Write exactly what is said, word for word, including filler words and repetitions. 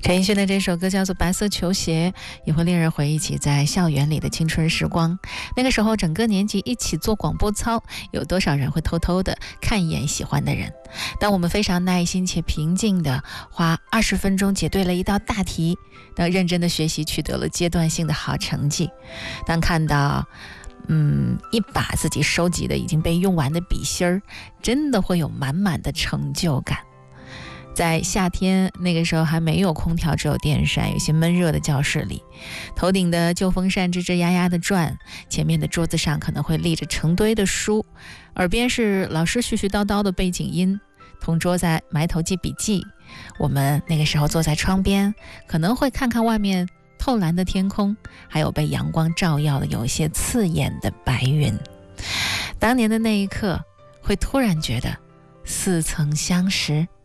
陈奕迅的这首歌叫做《白色球鞋》，也会令人回忆起在校园里的青春时光。那个时候整个年级一起做广播操，有多少人会偷偷的看一眼喜欢的人？当我们非常耐心且平静的花二十分钟解对了一道大题，当认真的学习取得了阶段性的好成绩，当看到嗯，一把自己收集的已经被用完的笔芯儿，真的会有满满的成就感。在夏天，那个时候还没有空调，只有电扇，有些闷热的教室里，头顶的旧风扇吱吱呀呀的转，前面的桌子上可能会立着成堆的书，耳边是老师絮絮叨叨的背景音，同桌在埋头记笔记。我们那个时候坐在窗边，可能会看看外面透蓝的天空，还有被阳光照耀的有一些刺眼的白云。当年的那一刻，会突然觉得似曾相识。